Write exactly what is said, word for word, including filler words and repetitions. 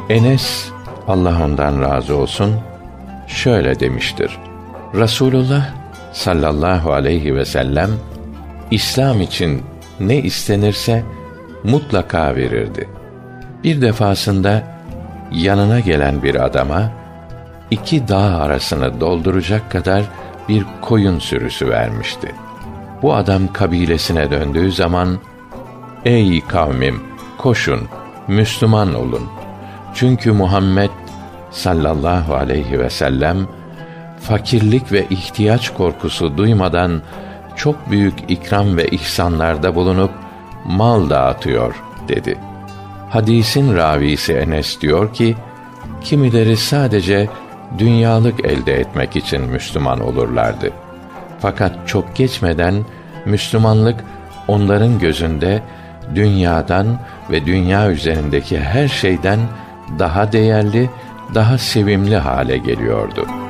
Enes, Allah ondan razı olsun, şöyle demiştir: Resulullah sallallahu aleyhi ve sellem İslam için ne istenirse mutlaka verirdi. Bir defasında yanına gelen bir adama iki dağ arasını dolduracak kadar bir koyun sürüsü vermişti. Bu adam kabilesine döndüğü zaman, ey kavmim, koşun, Müslüman olun. Çünkü Muhammed sallallahu aleyhi ve sellem fakirlik ve ihtiyaç korkusu duymadan çok büyük ikram ve ihsanlarda bulunup mal dağıtıyor dedi. Hadisin ravisi Enes diyor ki, kimileri sadece dünyalık elde etmek için Müslüman olurlardı. Fakat çok geçmeden Müslümanlık onların gözünde dünyadan ve dünya üzerindeki her şeyden daha değerli, daha sevimli hale geliyordu.